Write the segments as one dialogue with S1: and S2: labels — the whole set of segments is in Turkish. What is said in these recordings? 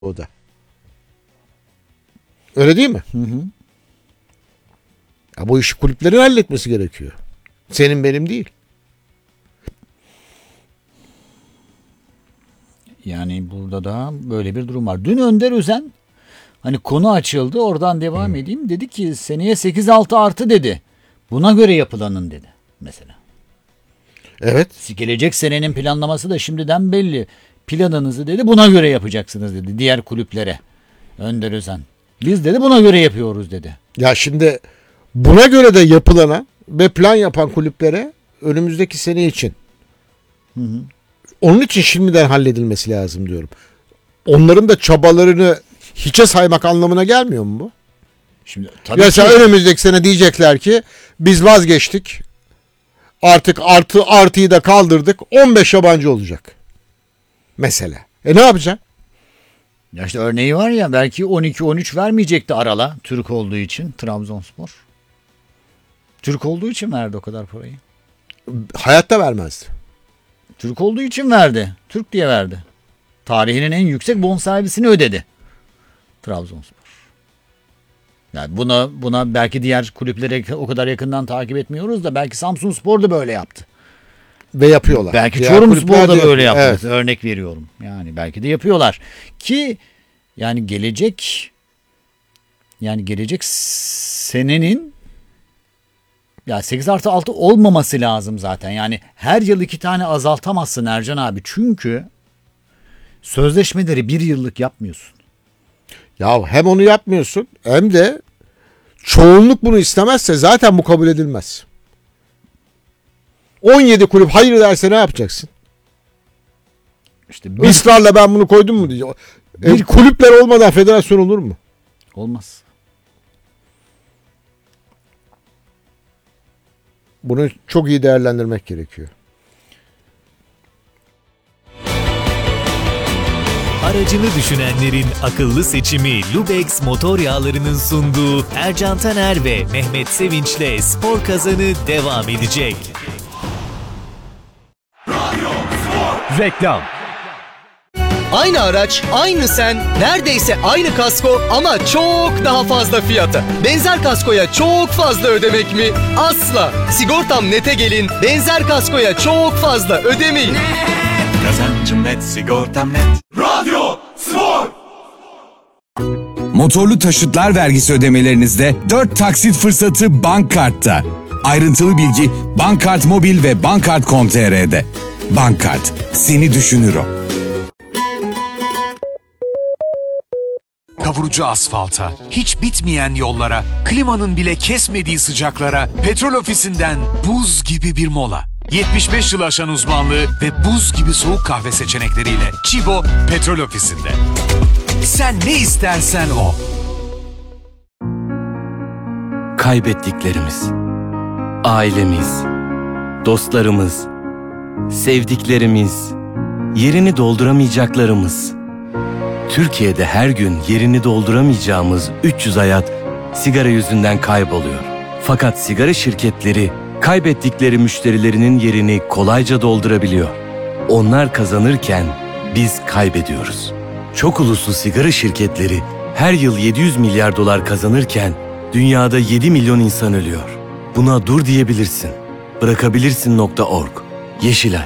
S1: o da. Öyle değil mi?
S2: Hı hı.
S1: Ya bu işi kulüplerin halletmesi gerekiyor. Senin benim değil.
S2: Yani burada da böyle bir durum var. Dün Önder Özen hani konu açıldı, oradan devam edeyim. Dedi ki seneye 8-6 artı dedi. Buna göre yapılanın dedi mesela.
S1: Evet.
S2: Gelecek senenin planlaması da şimdiden belli. Planınızı dedi buna göre yapacaksınız dedi diğer kulüplere. Önder Özen. Biz dedi buna göre yapıyoruz dedi.
S1: Ya şimdi buna göre de yapılana ve plan yapan kulüplere önümüzdeki sene için.
S2: Hı hı.
S1: Onun için şimdiden halledilmesi lazım diyorum. Onların da çabalarını hiçe saymak anlamına gelmiyor mu bu?
S2: Şimdi tabii
S1: Mesela
S2: ki
S1: önümüzdeki sene diyecekler ki biz vazgeçtik. Artık artıyı da kaldırdık. 15 yabancı olacak. Mesela. Ne yapacaksın?
S2: ya işte örneği var ya, belki 12-13 vermeyecekti Aral'a Türk olduğu için Trabzonspor. Türk olduğu için verdi o kadar parayı.
S1: Hayatta vermezdi.
S2: Türk olduğu için verdi. Türk diye verdi. Tarihinin en yüksek bonservisini ödedi Trabzonspor. Yani buna belki diğer kulüplere o kadar yakından takip etmiyoruz da belki Samsunspor da böyle yaptı.
S1: Ve yapıyorlar.
S2: Belki
S1: Diğer
S2: Çorumspor
S1: kulüpler
S2: da
S1: de
S2: böyle yaptı.
S1: Evet.
S2: Örnek veriyorum. Yani belki de yapıyorlar. Ki yani gelecek senenin ya 8+6 olmaması lazım zaten. Yani her yıl 2 tane azaltamazsın Ercan abi. Çünkü sözleşmeleri 1 yıllık yapmıyorsun.
S1: Ya hem onu yapmıyorsun hem de çoğunluk bunu istemezse zaten bu kabul edilmez. 17 kulüp hayır derse ne yapacaksın?
S2: İşte
S1: Israrla ben bunu koydum mu diyecek. Kulüpler olmadan federasyon olur mu?
S2: olmaz.
S1: Bunu çok iyi değerlendirmek gerekiyor.
S3: Aracını düşünenlerin akıllı seçimi Lubex motor yağlarının sunduğu Ercan Taner ve Mehmet Sevinç'le Spor Kazanı devam edecek.
S4: Reklam. Aynı araç, aynı sen, neredeyse aynı kasko ama çok daha fazla fiyata. Benzer kaskoya çok fazla ödemek mi? Asla. Sigortam Net'e gelin, benzer kaskoya çok fazla ödemeyin.
S5: Kazancım net, sigortam net. Radyo Spor.
S6: Motorlu taşıtlar vergisi ödemelerinizde 4 taksit fırsatı Bankkart'ta. Ayrıntılı bilgi Bankkart Mobil ve Bankkart.com.tr'de. Bankkart, seni düşünür o.
S7: Kavurucu asfalta, hiç bitmeyen yollara, klimanın bile kesmediği sıcaklara, petrol ofisinden buz gibi bir mola. 75 yıl aşan uzmanlığı ve buz gibi soğuk kahve seçenekleriyle Chibo Petrol Ofisi'nde. Sen ne istersen o.
S8: Kaybettiklerimiz, ailemiz, dostlarımız, sevdiklerimiz, yerini dolduramayacaklarımız. Türkiye'de her gün yerini dolduramayacağımız 300 hayat sigara yüzünden kayboluyor. Fakat sigara şirketleri kaybettikleri müşterilerinin yerini kolayca doldurabiliyor. Onlar kazanırken biz kaybediyoruz. Çok uluslu sigara şirketleri her yıl 700 milyar dolar kazanırken dünyada 7 milyon insan ölüyor. Buna dur diyebilirsin. Bırakabilirsin.org. Yeşilay.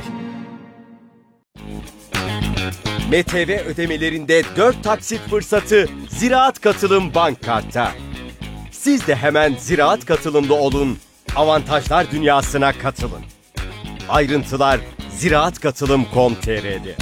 S9: MTV ödemelerinde 4 taksit fırsatı Ziraat Katılım Bankkart'ta. Siz de hemen Ziraat Katılım'da olun, avantajlar dünyasına katılın. Ayrıntılar ziraatkatılım.com.tr'de.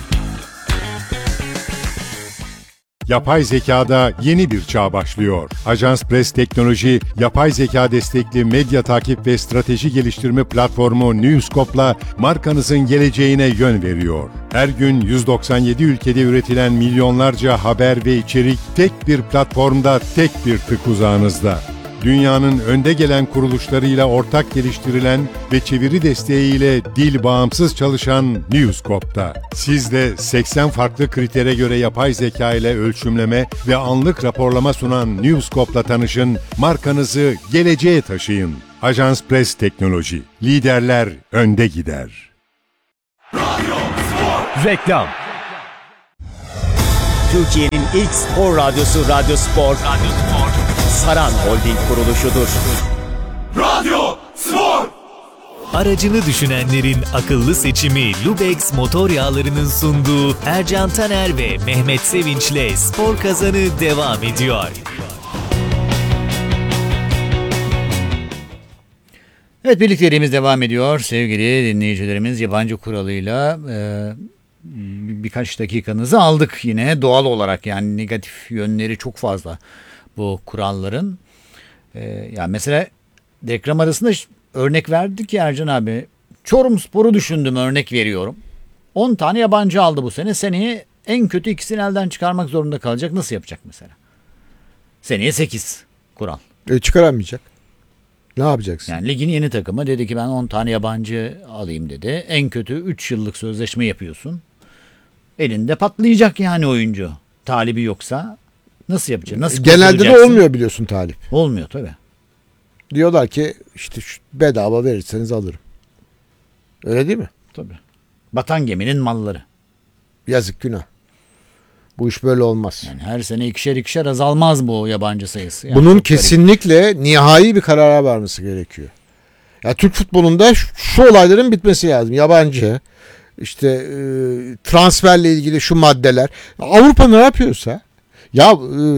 S10: Yapay zekada yeni bir çağ başlıyor. Ajans Press Teknoloji, yapay zeka destekli medya takip ve strateji geliştirme platformu Newscope'la markanızın geleceğine yön veriyor. Her gün 197 ülkede üretilen milyonlarca haber ve içerik tek bir platformda, tek bir tık uzağınızda. Dünyanın önde gelen kuruluşlarıyla ortak geliştirilen ve çeviri desteğiyle dil bağımsız çalışan Newscope'da. Siz de 80 farklı kritere göre yapay zeka ile ölçümleme ve anlık raporlama sunan Newscope'la tanışın, markanızı geleceğe taşıyın. Ajans Press Teknoloji, liderler önde gider.
S4: Reklam.
S11: Türkiye'nin ilk spor radyosu Radyo Spor. Saran Holding kuruluşudur.
S5: Radyo Spor.
S3: Aracını düşünenlerin akıllı seçimi Lubex motor yağlarının sunduğu Ercan Taner ve Mehmet Sevinç'le Spor Kazanı devam ediyor.
S2: Evet, birlikteliğimiz devam ediyor sevgili dinleyicilerimiz. Yabancı kuralıyla birkaç dakikanızı aldık yine doğal olarak, yani negatif yönleri çok fazla bu kuralların. Yani mesela reklam arasında örnek verdik ki Ercan abi, Çorumspor'u düşündüm, örnek veriyorum. 10 tane yabancı aldı bu sene. Seneye en kötü ikisini elden çıkarmak zorunda kalacak. Nasıl yapacak mesela? Seneye 8 kural.
S1: Çıkaramayacak. Ne yapacaksın?
S2: Yani ligin yeni takımı dedi ki ben 10 tane yabancı alayım dedi. En kötü 3 yıllık sözleşme yapıyorsun. Elinde patlayacak yani oyuncu. Talibi yoksa nasıl yapacaksın? Nasıl
S1: Genelde de olmuyor biliyorsun talip.
S2: Olmuyor tabii.
S1: Diyorlar ki işte bedava verirseniz alırım. Öyle değil mi?
S2: Tabii. Batan geminin malları.
S1: Yazık, günah. Bu iş böyle olmaz.
S2: Yani her sene ikişer azalmaz bu yabancı sayısı. Yani
S1: bunun kesinlikle nihai bir karara varması gerekiyor. Ya Türk futbolunda şu olayların bitmesi lazım. Yabancı, işte transferle ilgili şu maddeler. Avrupa ne yapıyorsa ya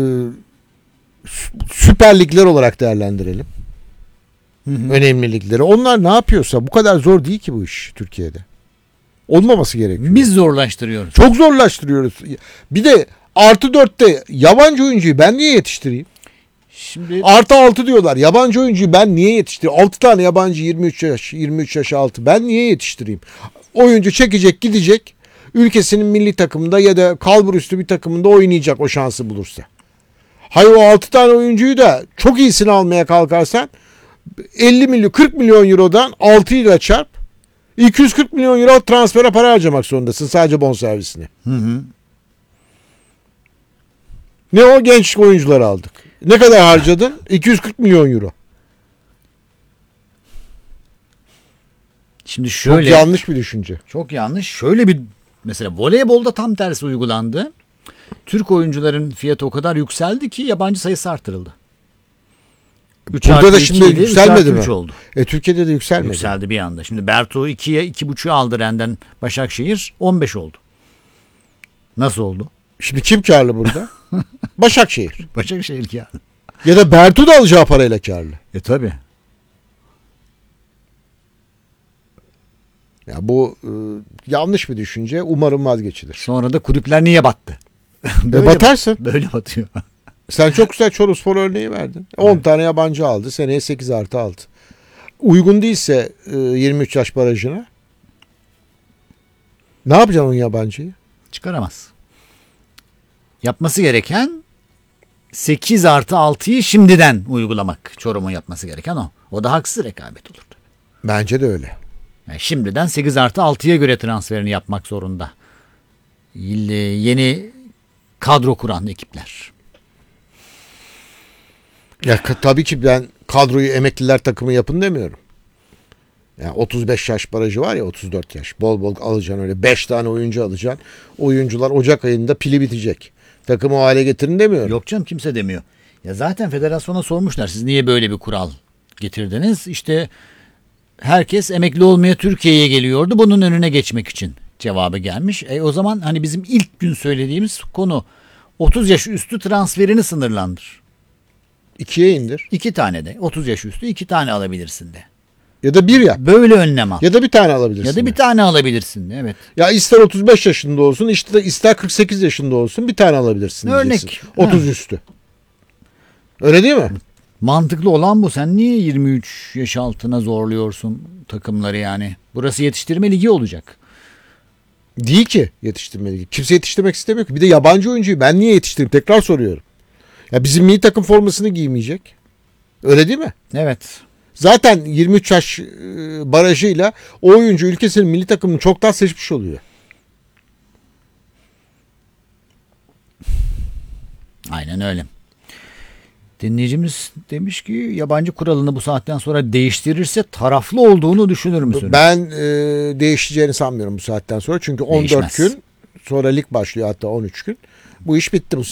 S1: süper ligler olarak değerlendirelim. Önemli ligleri. Onlar ne yapıyorsa, bu kadar zor değil ki bu iş Türkiye'de. Olmaması gerekiyor.
S2: Biz zorlaştırıyoruz.
S1: Çok zorlaştırıyoruz. Bir de +4'te yabancı oyuncuyu ben niye yetiştireyim?
S2: Şimdi
S1: +6 diyorlar. Yabancı oyuncuyu ben niye yetiştireyim? 6 tane yabancı 23 yaş altı. Ben niye yetiştireyim? Oyuncu çekecek, gidecek. Ülkesinin milli takımında ya da kalburüstü bir takımında oynayacak o şansı bulursa. Hayır, o 6 tane oyuncuyu da çok iyisini almaya kalkarsan 50 milyon 40 milyon eurodan 6 ile çarp, 240 milyon euro transfere para harcamak zorundasın sadece bonservisine. Ne o genç oyuncuları aldık. Ne kadar harcadın? 240 milyon euro.
S2: Şimdi şöyle.
S1: Çok yanlış bir düşünce.
S2: Çok yanlış. Şöyle bir mesela voleybolda tam tersi uygulandı. Türk oyuncuların fiyatı o kadar yükseldi ki yabancı sayısı artırıldı.
S1: Burada da şimdi yükselmedi mi?
S2: Oldu.
S1: Türkiye'de de yükselmedi.
S2: Yükseldi bir anda. Şimdi Bertu 2'ye 2,5'u aldı Ren'den Başakşehir, 15 oldu. Nasıl oldu?
S1: Şimdi kim karlı burada? Başakşehir.
S2: Başakşehir karlı.
S1: Ya da Bertu da alacağı parayla karlı.
S2: Tabii.
S1: Ya bu yanlış bir düşünce. Umarım vazgeçilir.
S2: Sonra da kulüpler niye battı?
S1: Batarsın.
S2: Böyle batıyor.
S1: Sen çok güzel Çorumspor örneği verdin. 10 tane yabancı aldı. Seneye 8+6. Uygun değilse 23 yaş barajına ne yapacaksın onun yabancıyı?
S2: Çıkaramaz. Yapması gereken 8+6'yı şimdiden uygulamak. Çorum'un yapması gereken o. O da haksız rekabet olur.
S1: Bence de öyle.
S2: Yani şimdiden 8+6'ya göre transferini yapmak zorunda. Yeni kadro kuran ekipler.
S1: Ya tabii ki ben kadroyu emekliler takımı yapın demiyorum. Yani 35 yaş barajı var ya, 34 yaş. Bol bol alacaksın, öyle 5 tane oyuncu alacaksın. Oyuncular Ocak ayında pili bitecek. Takımı o hale getirin demiyorum.
S2: Yok canım, kimse demiyor. Ya zaten federasyona sormuşlar, siz niye böyle bir kural getirdiniz? İşte herkes emekli olmaya Türkiye'ye geliyordu, bunun önüne geçmek için cevabı gelmiş. O zaman hani bizim ilk gün söylediğimiz konu 30 yaş üstü transferini sınırlandır.
S1: 2'ye indir.
S2: 2 tane de 30 yaş üstü 2 tane alabilirsin de.
S1: Ya da 1 yap.
S2: Böyle önlem al.
S1: Ya da bir tane alabilirsin.
S2: Ya da bir tane alabilirsin de, evet.
S1: Ya ister 35 yaşında olsun, ister 48 yaşında olsun, bir tane alabilirsin.
S2: Örnek.
S1: Diyeceksin. 30 üstü. Öyle değil mi?
S2: Mantıklı olan bu. Sen niye 23 yaş altına zorluyorsun takımları yani? Burası yetiştirme ligi olacak.
S1: Değil ki yetiştirme ligi. Kimse yetiştirmek istemiyor ki. Bir de yabancı oyuncuyu ben niye yetiştireyim? Tekrar soruyorum. Ya bizim milli takım formasını giymeyecek. Öyle değil mi?
S2: Evet.
S1: Zaten 23 yaş barajıyla o oyuncu ülkesinin milli takımını çoktan seçmiş oluyor.
S2: Aynen öyle. Dinleyicimiz demiş ki yabancı kuralını bu saatten sonra değiştirirse taraflı olduğunu düşünür müsün?
S1: Ben değişeceğini sanmıyorum bu saatten sonra. Çünkü 14
S2: Değişmez.
S1: gün Sonra lig başlıyor, hatta 13 gün. Bu iş bitti bu